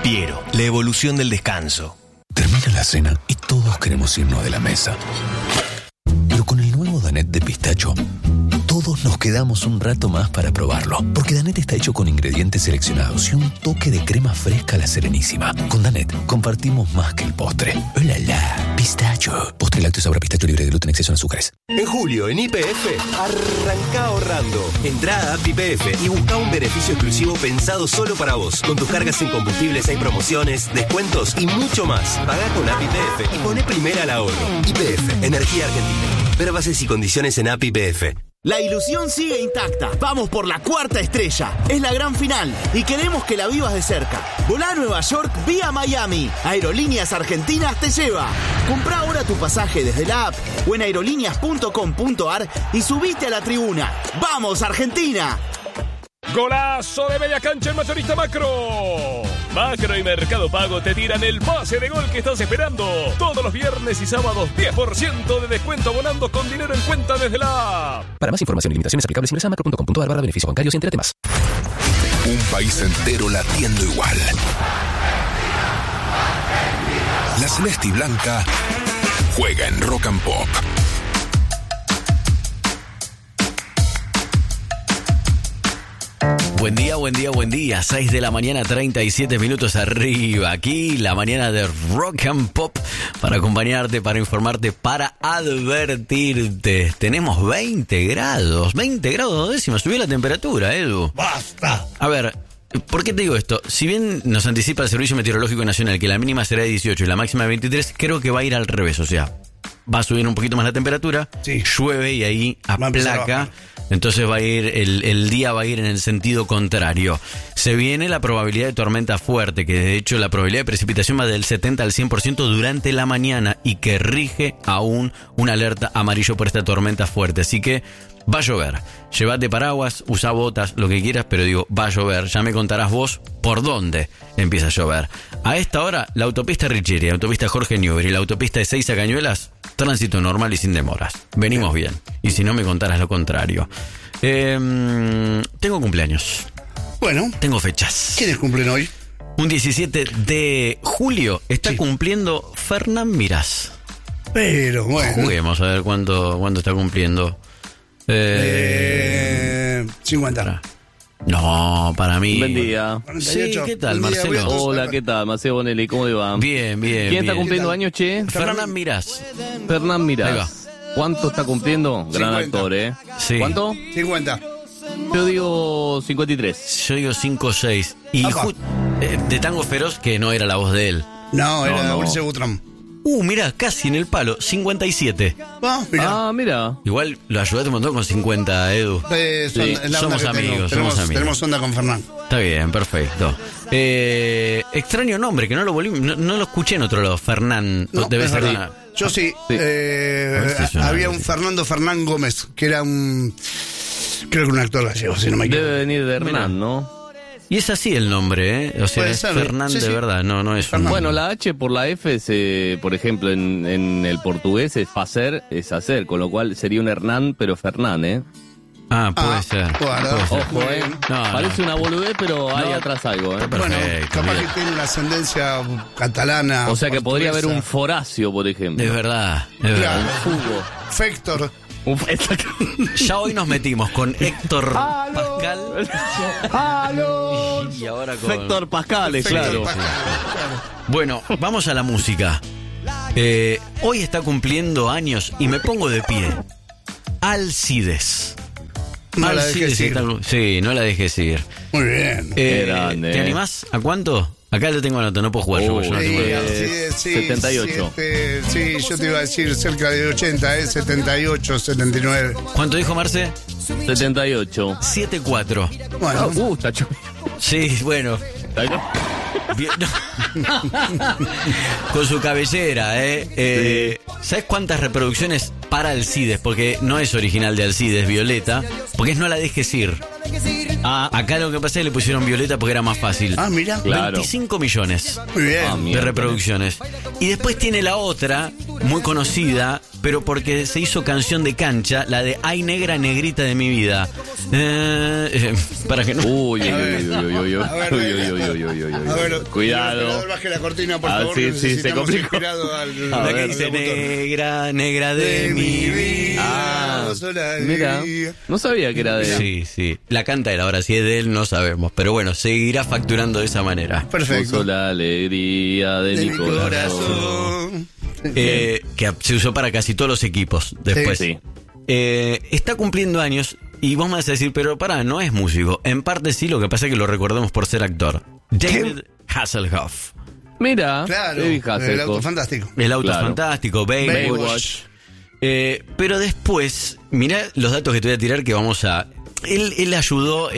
Piero, la evolución del descanso. Termina la cena y todos queremos irnos de la mesa. Pero con el nuevo Danet de pistacho, todos nos quedamos un rato más para probarlo. Porque Danet está hecho con ingredientes seleccionados y un toque de crema fresca a la Serenísima. Con Danet compartimos más que el postre. ¡Oh, la, la! Pistacho. Postre lácteo sabor a pistacho libre de gluten, exceso en azúcares. En julio, en YPF, arranca ahorrando. Entrá a App YPF y busca un beneficio exclusivo pensado solo para vos. Con tus cargas en combustibles hay promociones, descuentos y mucho más. Pagá con App YPF y poné primera al ahorro. YPF, Energía Argentina. Ver bases y condiciones en App YPF. La ilusión sigue intacta. Vamos por la 4ª estrella. Es la gran final y queremos que la vivas de cerca. Volá a Nueva York vía Miami. Aerolíneas Argentinas te lleva. Comprá ahora tu pasaje desde la app o en aerolíneas.com.ar y subite a la tribuna. ¡Vamos, Argentina! Golazo de media cancha el mayorista Macro. Macro y Mercado Pago te tiran el pase de gol que estás esperando. Todos los viernes y sábados 10% de descuento abonando con dinero en cuenta desde la app. Para más información y limitaciones aplicables ingresa a macro.com.ar/beneficios bancarios y entérate más. Un país entero latiendo igual. La Celeste y Blanca juega en Rock and Pop. Buen día, buen día, buen día. 6 de la mañana, 37 minutos arriba. Aquí la mañana de Rock and Pop para acompañarte, para informarte, para advertirte. Tenemos 20 grados décimas. Subió la temperatura, Edu. ¡Basta! A ver, ¿por qué te digo esto? Si bien nos anticipa el Servicio Meteorológico Nacional que la mínima será de 18 y la máxima de 23, creo que va a ir al revés. O sea, va a subir un poquito más la temperatura, sí. Llueve y ahí aplaca. Entonces va a ir el día va a ir en el sentido contrario. Se viene la probabilidad de tormenta fuerte, que de hecho la probabilidad de precipitación va del 70 al 100% durante la mañana y que rige aún una alerta amarillo por esta tormenta fuerte. Así que va a llover. Llévate paraguas, usa botas, lo que quieras, pero digo, va a llover. Ya me contarás vos por dónde empieza a llover. A esta hora, la autopista Richieri, la autopista Jorge Newbery y la autopista de Ezeiza a Cañuelas, tránsito normal y sin demoras. Venimos bien. Y si no, me contarás lo contrario. Tengo cumpleaños. Bueno. Tengo fechas. ¿Quiénes cumplen hoy? Un 17 de julio está cumpliendo Fernán Mirás. Pero bueno. Juguemos a ver cuánto está cumpliendo. 50. No, para mí. Buen día. 48. Sí, ¿qué tal, Marcelo? Hola, ¿qué tal? Marcelo Bonelli, ¿cómo le va? Bien. ¿Quién está cumpliendo años, che? Fernán Mirás. Fernán Mirás. Ahí va. ¿Cuánto está cumpliendo? Gran 50. actor, ¿eh? Sí. ¿Cuánto? 50. Yo digo 53. Yo digo 5 o 6. Y de Tango Feroz, que no era la voz de él. No, era Ulises Butrón. Mirá, casi en el palo, 57. Mira. Igual lo ayudaste un montón con 50, Edu. Somos amigos, Tenemos onda con Fernán. Está bien, perfecto. Extraño nombre, que no lo escuché en otro lado. Fernán. No, debe ser verdad. Yo sí. Había un Fernando Fernán Gómez, que era creo que un actor gallego, si no me equivoco. Debe venir de Hernán, ¿no? Y es así el nombre, ¿eh? O sea, es Fernán de verdad, no es un... Bueno, la H por la F, por ejemplo, en el portugués es facer, es hacer, con lo cual sería un Hernán, pero Fernán, ¿eh? Puede ser. Ojo, parece una boludez, pero hay atrás algo, ¿eh? Bueno, capaz que tiene una ascendencia catalana. O sea que podría haber un Foracio, por ejemplo. Es verdad. Un Hugo. Fector. Ya hoy nos metimos con Héctor Pascal. Y ahora con Héctor Pascal, claro. Bueno, vamos a la música. Hoy está cumpliendo años y me pongo de pie. Alcides. No la dejes ir. Sí, no la dejes ir. Muy bien. ¿Te animás? ¿A cuánto? Acá lo tengo anotado, no puedo jugar yo. 78. Sí, yo te iba a decir cerca de 80, 78, 79. ¿Cuánto dijo Marce? 78. 74. Bueno. Tacho. Sí, bueno. Bien, no. Con su cabellera, ¿Sabes cuántas reproducciones para Alcides? Porque no es original de Alcides, Violeta. Porque es No la dejes ir. Acá lo que pasa es que le pusieron Violeta porque era más fácil. Mira. Claro. 25 millones Muy bien. de reproducciones. Y después tiene la otra, muy conocida, pero porque se hizo canción de cancha, la de Ay Negra Negrita de mi vida. Para que no... Uy. Cuidado. Baje la cortina, por favor. Sí, se complicó. La que dice negra, negra de mi vida. Mira, no sabía que era de él. Sí. La canta él, ahora si es de él no sabemos. Pero bueno, seguirá facturando de esa manera. Perfecto. La alegría de mi corazón. Que se usó para casi todos los equipos después. Sí. Está cumpliendo años y vos me vas a decir, pero pará, no es músico. En parte sí, lo que pasa es que lo recordamos por ser actor. David Hasselhoff. Mira, claro, el auto fantástico. El auto fantástico, Baywatch. Pero después, mirá los datos que te voy a tirar que vamos a... Él ayudó,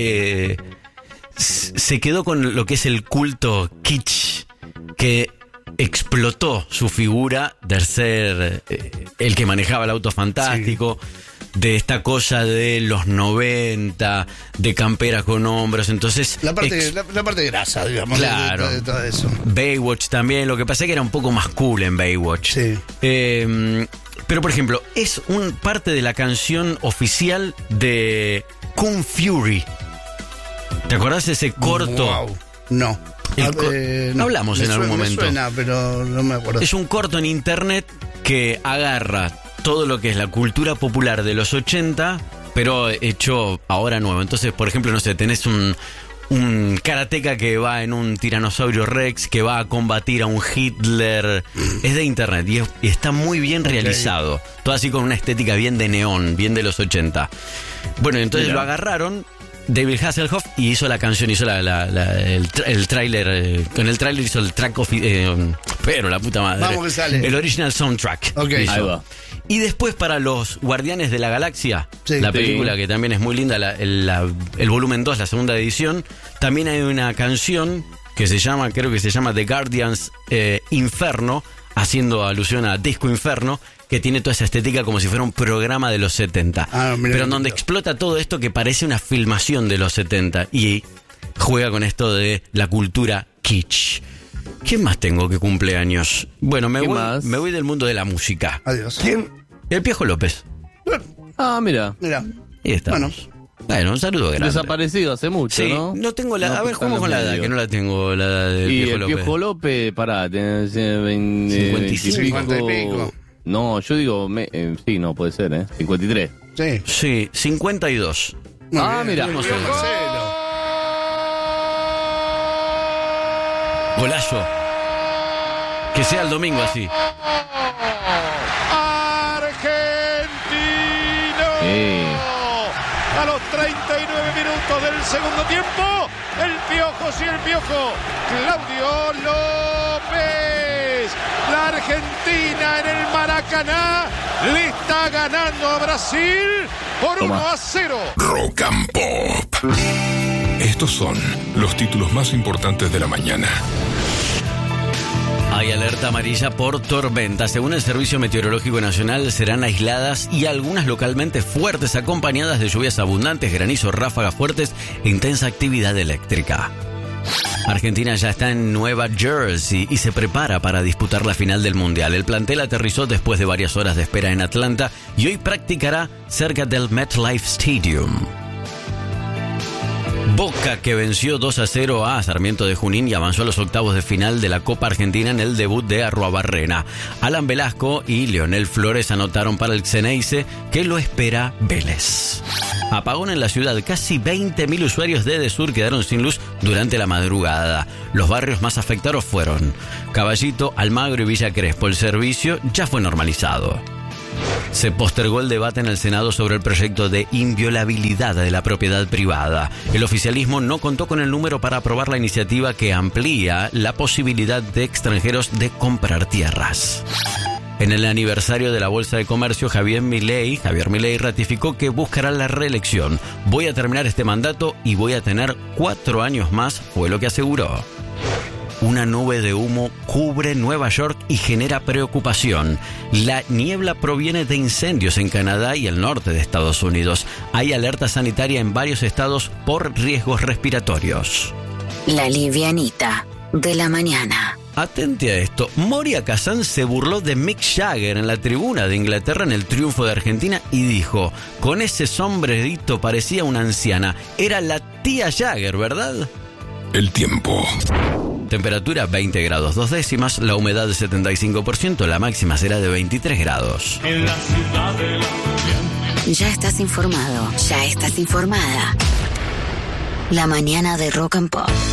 se quedó con lo que es el culto kitsch, que explotó su figura de ser el que manejaba el auto fantástico, de esta cosa de los 90, de camperas con hombros, entonces... La parte grasa, digamos, claro, de todo eso. Baywatch también, lo que pasa es que era un poco más cool en Baywatch. Sí. Pero, por ejemplo, es parte de la canción oficial de Kung Fury. ¿Te acordás de ese corto? Wow. No. Hablamos en algún momento. Me suena, pero no me acuerdo. Es un corto en internet que agarra todo lo que es la cultura popular de los 80, pero hecho ahora nuevo. Entonces, por ejemplo, no sé, tenés un karateca que va en un tiranosaurio Rex, que va a combatir a un Hitler. Es de internet y está muy bien realizado. Todo así con una estética bien de neón, bien de los 80. Bueno, entonces lo agarraron David Hasselhoff y hizo la canción, hizo el tráiler. Con el tráiler hizo el track pero la puta madre. Vamos que sale. El original soundtrack. Okay. Ahí va. Y después para los Guardianes de la Galaxia, la película que también es muy linda, el volumen 2, la segunda edición, también hay una canción que creo que se llama The Guardians Inferno, haciendo alusión a Disco Inferno, que tiene toda esa estética como si fuera un programa de los 70. Pero en donde explota todo esto que parece una filmación de los 70 y juega con esto de la cultura kitsch. ¿Quién más tengo que cumple años? Bueno, me voy del mundo de la música. Adiós. ¿Quién? El Piojo López. Mira. Ahí estamos. Bueno, un saludo grande. Desaparecido hace mucho, ¿no? No tengo la... A ver, ¿cómo con la edad? Que no la tengo, la edad del Piojo López. Y el Piojo López, pará, tenés 50 y pico. No, yo digo... sí, no, puede ser, 53. Sí, 52. Mira. Golazo. Que sea el domingo así. A los 39 minutos del segundo tiempo, el Piojo, Claudio López. La Argentina en el Maracaná le está ganando a Brasil por 1-0. Rock and Pop. Estos son los títulos más importantes de la mañana. Hay alerta amarilla por tormenta. Según el Servicio Meteorológico Nacional, serán aisladas y algunas localmente fuertes, acompañadas de lluvias abundantes, granizo, ráfagas fuertes e intensa actividad eléctrica. Argentina ya está en Nueva Jersey y se prepara para disputar la final del Mundial. El plantel aterrizó después de varias horas de espera en Atlanta y hoy practicará cerca del MetLife Stadium. Boca, que venció 2-0 a Sarmiento de Junín y avanzó a los octavos de final de la Copa Argentina en el debut de Arruabarrena. Alan Velasco y Leonel Flores anotaron para el Xeneize, que lo espera Vélez. Apagón en la ciudad. Casi 20.000 usuarios de Edesur quedaron sin luz durante la madrugada. Los barrios más afectados fueron Caballito, Almagro y Villa Crespo. El servicio ya fue normalizado. Se postergó el debate en el Senado sobre el proyecto de inviolabilidad de la propiedad privada. El oficialismo no contó con el número para aprobar la iniciativa que amplía la posibilidad de extranjeros de comprar tierras. En el aniversario de la Bolsa de Comercio, Javier Milei ratificó que buscará la reelección. Voy a terminar este mandato y voy a tener 4 años más, fue lo que aseguró. Una nube de humo cubre Nueva York y genera preocupación. La niebla proviene de incendios en Canadá y el norte de Estados Unidos. Hay alerta sanitaria en varios estados por riesgos respiratorios. La livianita de la mañana. atente a esto, Moria Kazan se burló de Mick Jagger en la tribuna de Inglaterra en el triunfo de Argentina y dijo, con ese sombrerito parecía una anciana, era la tía Jagger, ¿verdad? El tiempo. Temperatura 20 grados 2 décimas, la humedad de 75%, la máxima será de 23 grados. En la ciudad de la... Ya estás informado, ya estás informada. La mañana de Rock and Pop.